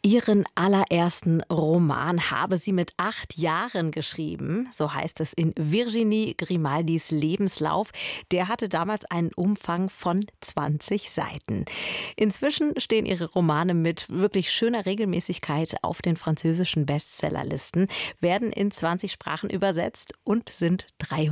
Ihren allerersten Roman habe sie mit 8 Jahren geschrieben. So heißt es in Virginie Grimaldis Lebenslauf. Der hatte damals einen Umfang von 20 Seiten. Inzwischen stehen ihre Romane mit wirklich schöner Regelmäßigkeit auf den französischen Bestsellerlisten, werden in 20 Sprachen übersetzt und sind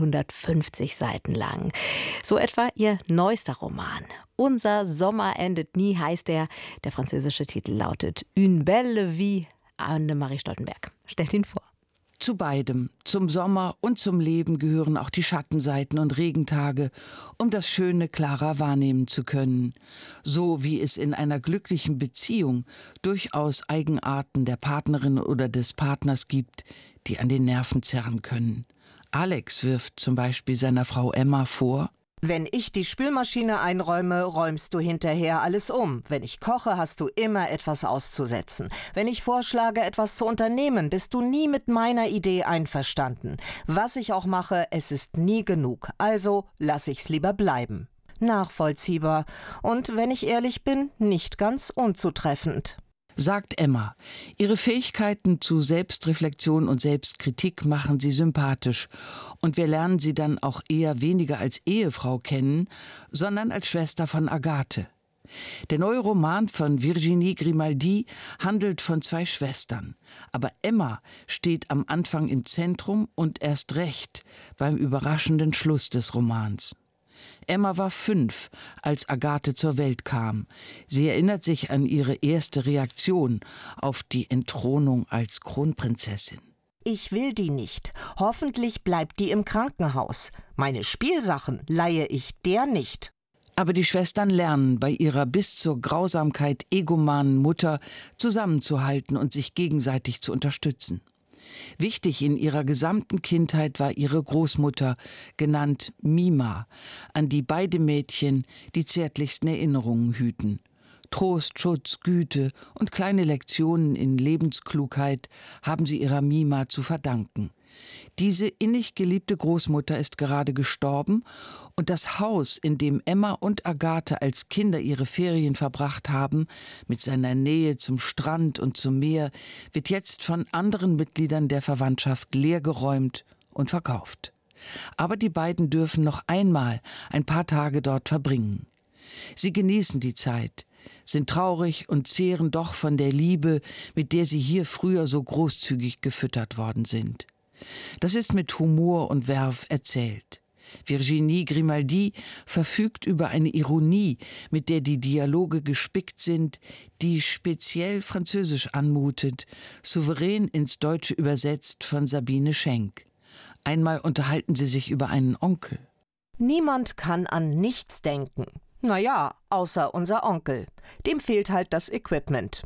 350 Seiten lang. So etwa ihr neuester Roman. Unser Sommer endet nie heißt er. Der französische Titel lautet Une belle vie. Annemarie Stoltenberg stellt ihn vor. Zu beidem, zum Sommer und zum Leben gehören auch die Schattenseiten und Regentage, um das Schöne klarer wahrnehmen zu können. So wie es in einer glücklichen Beziehung durchaus Eigenarten der Partnerin oder des Partners gibt, die an den Nerven zerren können. Alex wirft zum Beispiel seiner Frau Emma vor: Wenn ich die Spülmaschine einräume, räumst du hinterher alles um. Wenn ich koche, hast du immer etwas auszusetzen. Wenn ich vorschlage, etwas zu unternehmen, bist du nie mit meiner Idee einverstanden. Was ich auch mache, es ist nie genug. Also lass ich's lieber bleiben. Nachvollziehbar. Und wenn ich ehrlich bin, nicht ganz unzutreffend. Sagt Emma. Ihre Fähigkeiten zu Selbstreflexion und Selbstkritik machen sie sympathisch. Und wir lernen sie dann auch eher weniger als Ehefrau kennen, sondern als Schwester von Agathe. Der neue Roman von Virginie Grimaldi handelt von 2 Schwestern. Aber Emma steht am Anfang im Zentrum und erst recht beim überraschenden Schluss des Romans. Emma war 5, als Agathe zur Welt kam. Sie erinnert sich an ihre erste Reaktion auf die Entthronung als Kronprinzessin. Ich will die nicht. Hoffentlich bleibt die im Krankenhaus. Meine Spielsachen leihe ich der nicht. Aber die Schwestern lernen, bei ihrer bis zur Grausamkeit egomanen Mutter zusammenzuhalten und sich gegenseitig zu unterstützen. Wichtig in ihrer gesamten Kindheit war ihre Großmutter, genannt Mima, an die beide Mädchen die zärtlichsten Erinnerungen hüten. Trost, Schutz, Güte und kleine Lektionen in Lebensklugheit haben sie ihrer Mima zu verdanken. Diese innig geliebte Großmutter ist gerade gestorben und das Haus, in dem Emma und Agathe als Kinder ihre Ferien verbracht haben, mit seiner Nähe zum Strand und zum Meer, wird jetzt von anderen Mitgliedern der Verwandtschaft leergeräumt und verkauft. Aber die beiden dürfen noch einmal ein paar Tage dort verbringen. Sie genießen die Zeit, sind traurig und zehren doch von der Liebe, mit der sie hier früher so großzügig gefüttert worden sind. Das ist mit Humor und Verve erzählt. Virginie Grimaldi verfügt über eine Ironie, mit der die Dialoge gespickt sind, die speziell französisch anmutet, souverän ins Deutsche übersetzt von Sabine Schenk. Einmal unterhalten sie sich über einen Onkel. Niemand kann an nichts denken. Naja, außer unser Onkel. Dem fehlt halt das Equipment.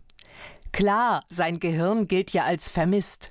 Klar, sein Gehirn gilt ja als vermisst.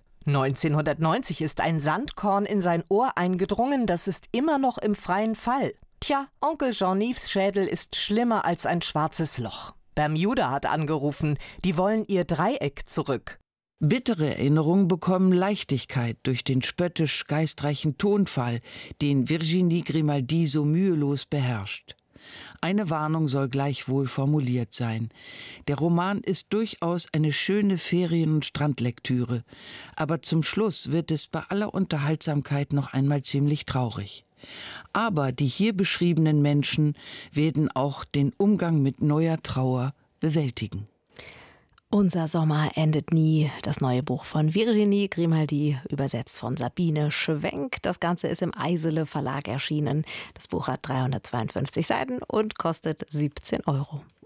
1990 ist ein Sandkorn in sein Ohr eingedrungen, das ist immer noch im freien Fall. Tja, Onkel Jean-Yves Schädel ist schlimmer als ein schwarzes Loch. Bermuda hat angerufen, die wollen ihr Dreieck zurück. Bittere Erinnerungen bekommen Leichtigkeit durch den spöttisch geistreichen Tonfall, den Virginie Grimaldi so mühelos beherrscht. Eine Warnung soll gleichwohl formuliert sein. Der Roman ist durchaus eine schöne Ferien- und Strandlektüre, aber zum Schluss wird es bei aller Unterhaltsamkeit noch einmal ziemlich traurig. Aber die hier beschriebenen Menschen werden auch den Umgang mit neuer Trauer bewältigen. Unser Sommer endet nie. Das neue Buch von Virginie Grimaldi, übersetzt von Sabine Schwenk. Das Ganze ist im Eisele Verlag erschienen. Das Buch hat 352 Seiten und kostet 17 €.